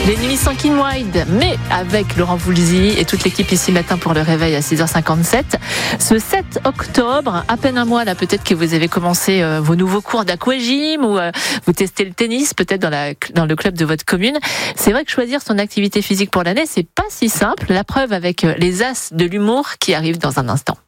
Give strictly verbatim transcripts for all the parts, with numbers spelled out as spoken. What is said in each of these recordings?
Les nuits sans King Wide, mais avec Laurent Voulzy et toute l'équipe ici matin pour le réveil à six heures cinquante-sept. Ce sept octobre, à peine un mois là, peut-être que vous avez commencé euh, vos nouveaux cours d'aquagym ou euh, vous testez le tennis peut-être dans, la, dans le club de votre commune. C'est vrai que choisir son activité physique pour l'année, c'est pas si simple. La preuve avec les as de l'humour qui arrivent dans un instant.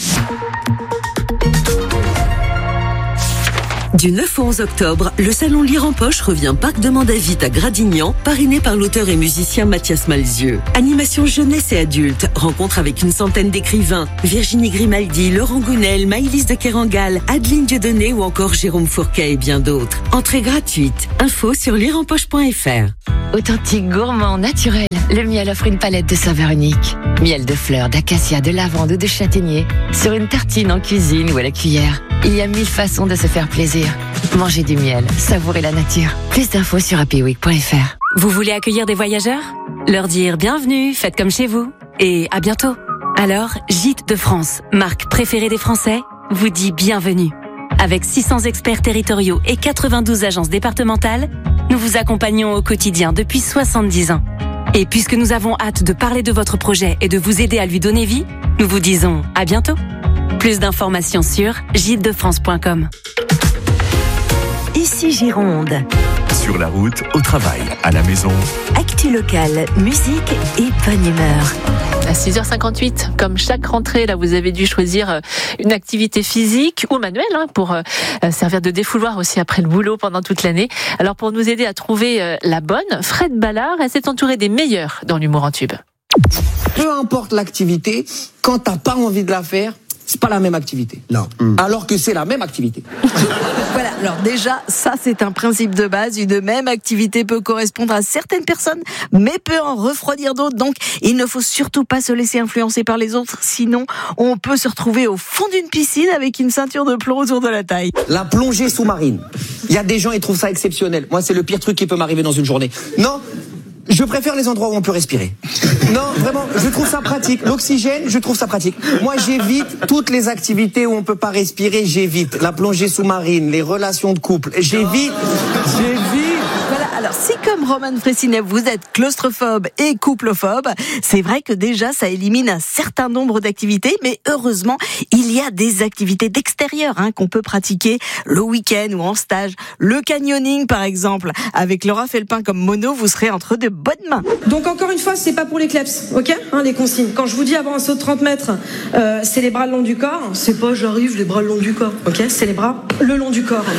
Du neuf au onze octobre, le salon Lire en Poche revient Parc de Mandavit à Gradignan, parrainé par l'auteur et musicien Mathias Malzieu. Animation jeunesse et adulte, rencontre avec une centaine d'écrivains, Virginie Grimaldi, Laurent Gounel, Maëlys de Kerangal, Adeline Dieudonné ou encore Jérôme Fourquet et bien d'autres. Entrée gratuite. Info sur lire en poche point f r. Authentique, gourmand, naturel, le miel offre une palette de saveurs uniques. Miel de fleurs, d'acacia, de lavande ou de châtaignier, sur une tartine en cuisine ou à la cuillère. Il y a mille façons de se faire plaisir. Mangez du miel, savourez la nature. Plus d'infos sur happy week point f r. Vous voulez accueillir des voyageurs ? Leur dire bienvenue, faites comme chez vous. Et à bientôt. Alors, Gîtes de France, marque préférée des Français, vous dit bienvenue. Avec six cents experts territoriaux et quatre-vingt-douze agences départementales, nous vous accompagnons au quotidien depuis soixante-dix ans. Et puisque nous avons hâte de parler de votre projet et de vous aider à lui donner vie, nous vous disons à bientôt. Plus d'informations sur gîtes de france point com. Ici Gironde. Sur la route, au travail, à la maison. Actu locale, musique et bonne humeur. À six heures cinquante-huit, comme chaque rentrée, là, vous avez dû choisir une activité physique ou manuelle hein, pour euh, servir de défouloir aussi après le boulot pendant toute l'année. Alors, pour nous aider à trouver euh, la bonne, Fred Ballard, elle s'est entourée des meilleurs dans l'humour en tube. Peu importe l'activité, quand t'as pas envie de la faire, c'est pas la même activité. Non. Mmh. Alors que c'est la même activité. Voilà, alors déjà, ça c'est un principe de base. Une même activité peut correspondre à certaines personnes, mais peut en refroidir d'autres. Donc, il ne faut surtout pas se laisser influencer par les autres. Sinon, on peut se retrouver au fond d'une piscine avec une ceinture de plomb autour de la taille. La plongée sous-marine. Il y a des gens, ils trouvent ça exceptionnel. Moi, c'est le pire truc qui peut m'arriver dans une journée. Non, je préfère les endroits où on peut respirer. Non, vraiment, je trouve ça pratique. L'oxygène, je trouve ça pratique. Moi, j'évite toutes les activités où on peut pas respirer, j'évite. La plongée sous-marine, les relations de couple, j'évite, j'évite. Voilà, alors si comme Roman Fressinet, vous êtes claustrophobe et couplephobe, c'est vrai que déjà, ça élimine un certain nombre d'activités, mais heureusement, il y a des activités d'extérieur hein, qu'on peut pratiquer le week-end ou en stage. Le canyoning, par exemple, avec Laura Felpin comme mono, vous serez entre de bonnes mains. Donc encore une fois, c'est pas pour les kleps, ok hein, les consignes. Quand je vous dis avant un saut de trente mètres, euh, c'est les bras le long du corps, c'est pas j'arrive les bras le long du corps, ok c'est les bras le long du corps.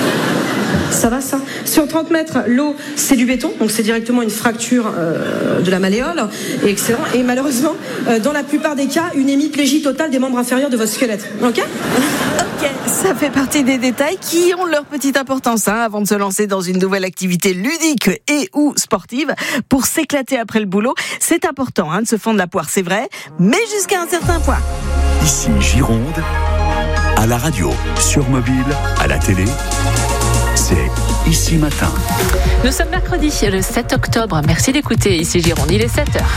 Ça va ça ? Sur trente mètres, l'eau, c'est du béton, donc c'est directement une fracture euh, de la malléole, et excellent. Et malheureusement, euh, dans la plupart des cas, une hémiplégie totale des membres inférieurs de votre squelette. Ok ? Ok, ça fait partie des détails qui ont leur petite importance hein, avant de se lancer dans une nouvelle activité ludique et ou sportive. Pour s'éclater après le boulot, c'est important hein, de se fendre la poire, c'est vrai, mais jusqu'à un certain point. Ici Gironde, à la radio, sur mobile, à la télé. C'est Ici Matin. Nous sommes mercredi, le sept octobre. Merci d'écouter Ici Gironde, il est sept heures.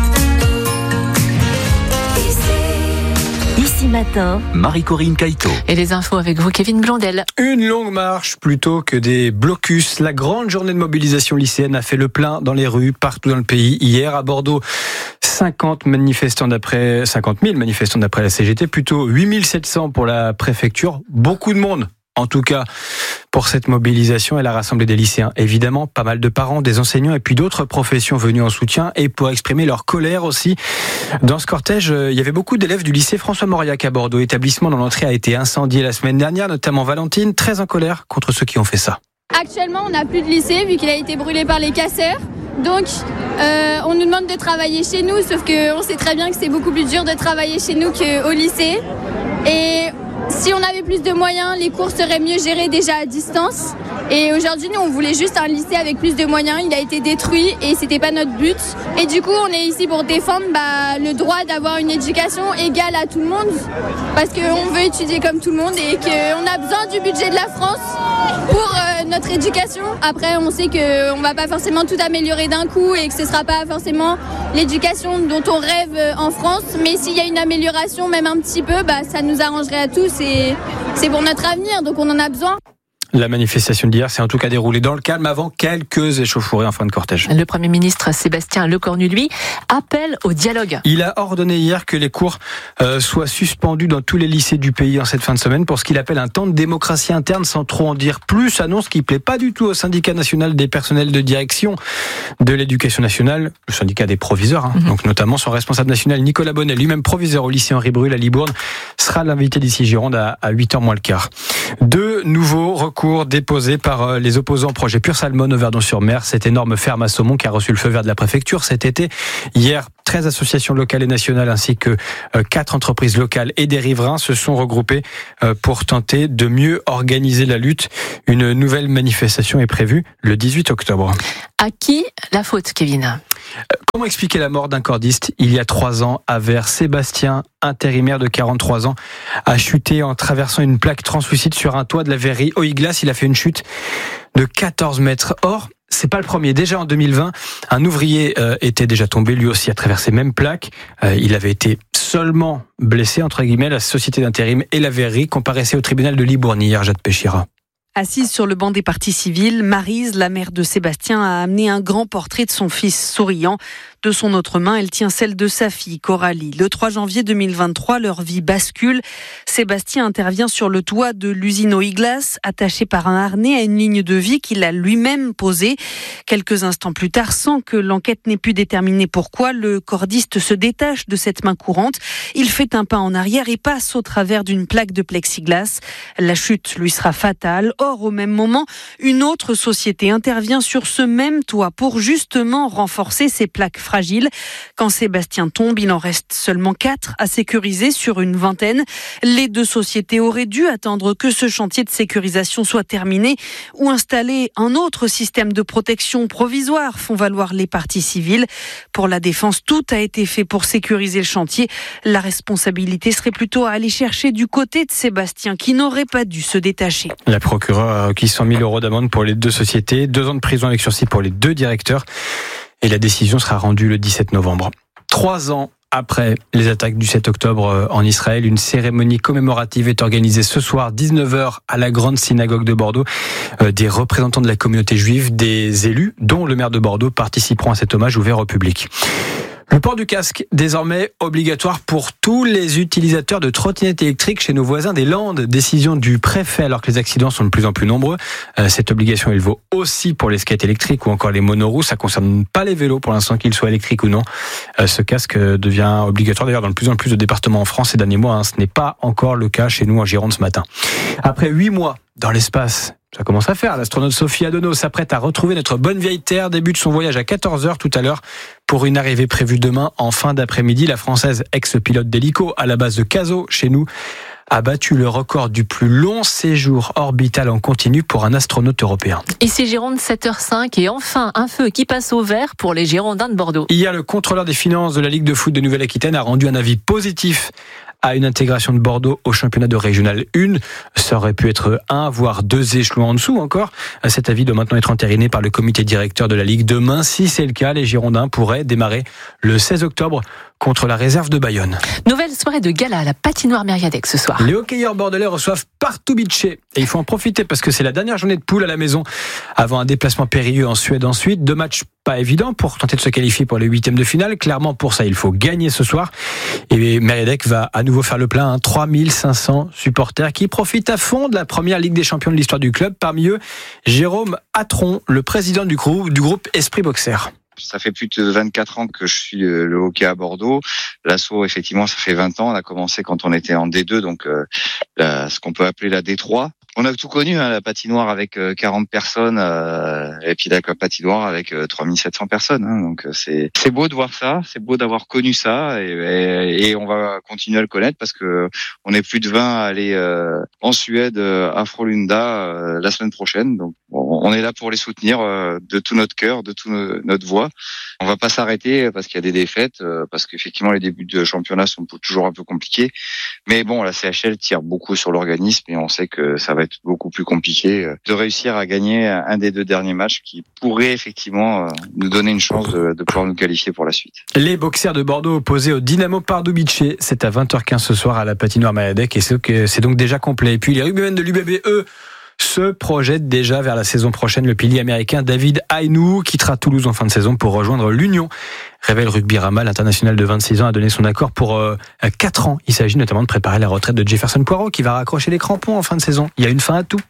Ici Matin, Marie-Corinne Caïto. Et les infos avec vous, Kevin Blondel. Une longue marche plutôt que des blocus. La grande journée de mobilisation lycéenne a fait le plein dans les rues, partout dans le pays. Hier, à Bordeaux, cinquante manifestants d'après, cinquante mille manifestants d'après la C G T, plutôt huit mille sept cents pour la préfecture. Beaucoup de monde. En tout cas, pour cette mobilisation, elle a rassemblé des lycéens, évidemment, pas mal de parents, des enseignants et puis d'autres professions venues en soutien et pour exprimer leur colère aussi. Dans ce cortège, il y avait beaucoup d'élèves du lycée François Mauriac à Bordeaux. Établissement dont l'entrée a été incendiée la semaine dernière, notamment Valentine, très en colère contre ceux qui ont fait ça. Actuellement, on n'a plus de lycée vu qu'il a été brûlé par les casseurs. Donc, euh, on nous demande de travailler chez nous, sauf qu'on sait très bien que c'est beaucoup plus dur de travailler chez nous qu'au lycée. Et si on avait plus de moyens, les cours seraient mieux gérés déjà à distance. Et aujourd'hui, nous, on voulait juste un lycée avec plus de moyens. Il a été détruit et c'était pas notre but. Et du coup, on est ici pour défendre bah, le droit d'avoir une éducation égale à tout le monde. Parce qu'on veut étudier comme tout le monde et qu'on a besoin du budget de la France pour euh, notre éducation. Après, on sait qu'on va pas forcément tout améliorer d'un coup et que ce sera pas forcément l'éducation dont on rêve en France. Mais s'il y a une amélioration, même un petit peu, bah, ça nous arrangerait à tous et c'est pour notre avenir. Donc on en a besoin. La manifestation d'hier s'est en tout cas déroulée dans le calme avant quelques échauffourées en fin de cortège. Le Premier ministre Sébastien Lecornu, lui, appelle au dialogue. Il a ordonné hier que les cours euh, soient suspendus dans tous les lycées du pays en cette fin de semaine pour ce qu'il appelle un temps de démocratie interne, sans trop en dire plus. Annonce qui plaît pas du tout au syndicat national des personnels de direction de l'éducation nationale, le syndicat des proviseurs, hein. mmh. donc notamment son responsable national Nicolas Bonnet, lui-même proviseur au lycée Henri Brul à Libourne, sera l'invité d'ici Gironde à, à huit heures moins le quart. Deux nouveaux recours déposés par les opposants au projet Pure Salmon au Verdon-sur-Mer, cette énorme ferme à saumon qui a reçu le feu vert de la préfecture cet été. Hier, treize associations locales et nationales ainsi que quatre entreprises locales et des riverains se sont regroupés pour tenter de mieux organiser la lutte. Une nouvelle manifestation est prévue le dix-huit octobre. À qui la faute, Kevin ? Comment expliquer la mort d'un cordiste il y a trois ans à Vers ? Sébastien, intérimaire de quarante-trois ans, a chuté en traversant une plaque translucide sur un toit de la verrerie Oiglas. Il a fait une chute de quatorze mètres. Or, c'est pas le premier. Déjà en deux mille vingt, un ouvrier euh, était déjà tombé, lui aussi, à travers ces mêmes plaques. Euh, il avait été seulement blessé, entre guillemets. La société d'intérim et la verrerie comparaissaient au tribunal de Libourne hier, Jade Péchira. Assise sur le banc des parties civiles, Maryse, la mère de Sébastien, a amené un grand portrait de son fils souriant. De son autre main, elle tient celle de sa fille, Coralie. Le trois janvier deux mille vingt-trois, leur vie bascule. Sébastien intervient sur le toit de l'usine Oiglas, attaché par un harnais à une ligne de vie qu'il a lui-même posée. Quelques instants plus tard, sans que l'enquête n'ait pu déterminer pourquoi, le cordiste se détache de cette main courante. Il fait un pas en arrière et passe au travers d'une plaque de plexiglas. La chute lui sera fatale. Or, au même moment, une autre société intervient sur ce même toit pour justement renforcer ces plaques fragiles. Quand Sébastien tombe, il en reste seulement quatre à sécuriser sur une vingtaine. Les deux sociétés auraient dû attendre que ce chantier de sécurisation soit terminé ou installer un autre système de protection provisoire, font valoir les parties civiles. Pour la défense, tout a été fait pour sécuriser le chantier. La responsabilité serait plutôt à aller chercher du côté de Sébastien, qui n'aurait pas dû se détacher. La procureure a requis cent mille euros d'amende pour les deux sociétés, deux ans de prison avec sursis pour les deux directeurs. Et la décision sera rendue le dix-sept novembre. Trois ans après les attaques du sept octobre en Israël, une cérémonie commémorative est organisée ce soir, dix-neuf heures, à la Grande Synagogue de Bordeaux. Des représentants de la communauté juive, des élus, dont le maire de Bordeaux, participeront à cet hommage ouvert au public. Le port du casque, désormais obligatoire pour tous les utilisateurs de trottinettes électriques chez nos voisins des Landes. Décision du préfet alors que les accidents sont de plus en plus nombreux. Euh, cette obligation, elle vaut aussi pour les skates électriques ou encore les monoroues. Ça concerne pas les vélos pour l'instant, qu'ils soient électriques ou non. Euh, ce casque devient obligatoire d'ailleurs dans de plus en plus de départements en France ces derniers mois. Hein. Ce n'est pas encore le cas chez nous en Gironde ce matin. Après huit mois dans l'espace, ça commence à faire. L'astronaute Sophie Adono s'apprête à retrouver notre bonne vieille Terre. Débute son voyage à quatorze heures tout à l'heure pour une arrivée prévue demain en fin d'après-midi. La Française, ex-pilote d'hélico à la base de Cazaux, chez nous, a battu le record du plus long séjour orbital en continu pour un astronaute européen. Ici Gironde, sept heures cinq et enfin un feu qui passe au vert pour les Girondins de Bordeaux. Hier, le contrôleur des finances de la Ligue de foot de Nouvelle-Aquitaine a rendu un avis positif à une intégration de Bordeaux au championnat de Régional un. Ça aurait pu être un, voire deux échelons en dessous encore. Cet avis doit maintenant être entériné par le comité directeur de la Ligue. Demain, si c'est le cas, les Girondins pourraient démarrer le seize octobre contre la réserve de Bayonne. Nouvelle soirée de gala à la patinoire Mériadec ce soir. Les hockeyeurs bordelais reçoivent Pardubice et il faut en profiter parce que c'est la dernière journée de poule à la maison avant un déplacement périlleux en Suède ensuite. Deux matchs pas évidents pour tenter de se qualifier pour les huitièmes de finale. Clairement, pour ça, il faut gagner ce soir. Et Mériadec va à nouveau faire le plein. Hein. trois mille cinq cents supporters qui profitent à fond de la première Ligue des Champions de l'histoire du club. Parmi eux, Jérôme Atron, le président du groupe, du groupe Esprit Boxer. Ça fait plus de vingt-quatre ans que je suis le hockey à Bordeaux. L'Asso, effectivement, ça fait vingt ans. On a commencé quand on était en D deux, donc euh, la, ce qu'on peut appeler la D trois. On a tout connu, hein, la patinoire avec euh, quarante personnes, euh, et puis la patinoire avec euh, trois mille sept cents personnes. Hein, donc c'est c'est beau de voir ça, c'est beau d'avoir connu ça, et, et, et on va continuer à le connaître parce que on est plus de vingt à aller euh, en Suède, euh, à Frölunda euh, la semaine prochaine. Donc on est là pour les soutenir euh, de tout notre cœur, de toute no, notre voix. On va pas s'arrêter parce qu'il y a des défaites, euh, parce qu'effectivement les débuts de championnat sont toujours un peu compliqués. Mais bon, la C H L tire beaucoup sur l'organisme et on sait que ça va être beaucoup plus compliqué de réussir à gagner un des deux derniers matchs qui pourrait effectivement nous donner une chance de, de pouvoir nous qualifier pour la suite. Les boxers de Bordeaux opposés au Dynamo Pardubice, c'est à vingt heures quinze ce soir à la patinoire Mériadec et c'est donc déjà complet. Et puis les rugbymen de l'U B B, eux, se projette déjà vers la saison prochaine. Le pilier américain David Aynou quittera Toulouse en fin de saison pour rejoindre l'Union. Révèle Rugby Rama, l'international de vingt-six ans a donné son accord pour euh, quatre ans. Il s'agit notamment de préparer la retraite de Jefferson Poirot qui va raccrocher les crampons en fin de saison. Il y a une fin à tout.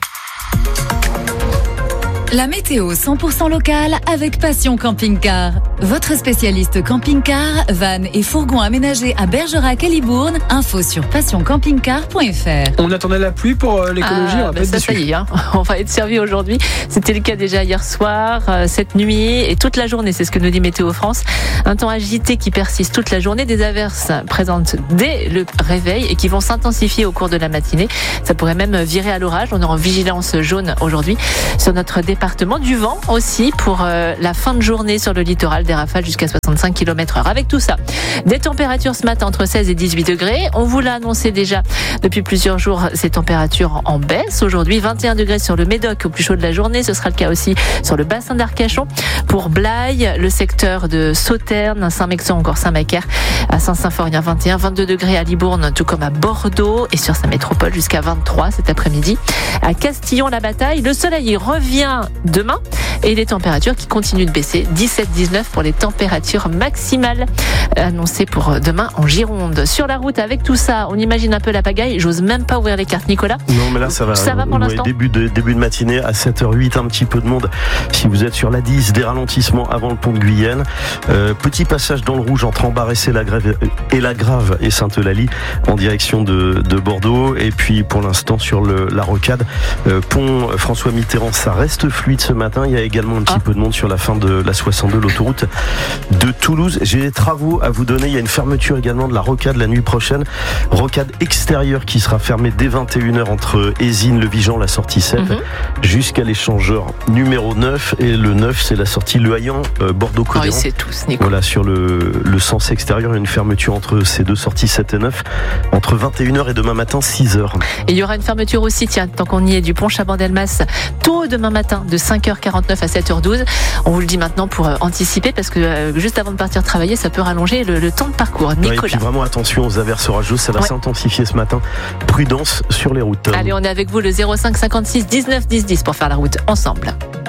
La météo cent pour cent locale avec Passion Camping Car. Votre spécialiste camping-car, van et fourgon aménagés à Bergerac et Libourne. Info sur passion camping car point f r. On attendait la pluie pour euh, l'écologie, ah, on va bah pas être ça, déçus. ça y est, hein. On va être servi aujourd'hui. C'était le cas déjà hier soir, euh, cette nuit et toute la journée. C'est ce que nous dit Météo France. Un temps agité qui persiste toute la journée. Des averses présentes dès le réveil et qui vont s'intensifier au cours de la matinée. Ça pourrait même virer à l'orage. On est en vigilance jaune aujourd'hui sur notre département. Du vent aussi pour euh, la fin de journée sur le littoral, des rafales jusqu'à soixante-cinq kilomètres heure. Avec tout ça, des températures ce matin entre seize et dix-huit degrés. On vous l'a annoncé déjà depuis plusieurs jours, ces températures en baisse. Aujourd'hui, vingt et un degrés sur le Médoc au plus chaud de la journée. Ce sera le cas aussi sur le bassin d'Arcachon. Pour Blaye, le secteur de Sauternes, Saint-Mexan, encore Saint-Macaire, à Saint-Symphorien vingt et un, vingt-deux degrés à Libourne, tout comme à Bordeaux et sur sa métropole jusqu'à vingt-trois cet après-midi. À Castillon-la-Bataille, le soleil y revient demain et les températures qui continuent de baisser. dix-sept dix-neuf pour les températures maximales annoncées pour demain en Gironde. Sur la route, avec tout ça, on imagine un peu la pagaille. J'ose même pas ouvrir les cartes, Nicolas. Non, mais là, ça va. Ça va pour ouais, l'instant. Début de, début de matinée à sept heures huit, un petit peu de monde. Si vous êtes sur l'A dix, des ralentissements avant le pont de Guyenne. Euh, petit passage dans le rouge entre Embarrassé la Grève et la Grave et Sainte-Eulalie en direction de, de Bordeaux. Et puis, pour l'instant, sur le, la rocade, euh, pont François Mitterrand, ça reste fluide ce matin. Il y a également un petit ah. peu de monde sur la fin de la soixante-deux, l'autoroute de Toulouse. J'ai des travaux à vous donner. Il y a une fermeture également de la rocade la nuit prochaine. Rocade extérieure qui sera fermée dès vingt et une heures entre Ésine, Le Vigeant, la sortie sept, mm-hmm. jusqu'à l'échangeur numéro neuf. Et le neuf, c'est la sortie Le Haillan, euh, Bordeaux-Codéran. Oh, c'est tous, Nico. Voilà, sur le, le sens extérieur, il y a une fermeture entre ces deux sorties sept et neuf, entre vingt et une heures et demain matin six heures. Et il y aura une fermeture aussi, tiens, tant qu'on y est, du pont Chabandelmas, tôt demain matin de cinq heures quarante-neuf à sept heures douze. On vous le dit maintenant pour euh, anticiper parce que euh, juste avant de partir travailler, ça peut rallonger le, le temps de parcours. Nicolas. Ouais, et puis vraiment attention aux averses orageuses, ça va ouais. s'intensifier ce matin. Prudence sur les routes. Allez, on est avec vous le zéro cinq cinquante-six dix-neuf dix dix pour faire la route ensemble.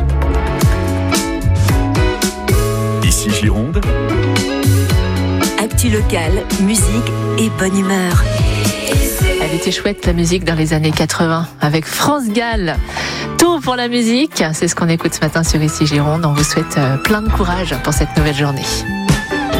Ici Gironde. Actu locale, musique et bonne humeur. Elle était chouette la musique dans les années quatre-vingts avec France Gall. Tout pour la musique, c'est ce qu'on écoute ce matin sur Ici Gironde. On vous souhaite plein de courage pour cette nouvelle journée.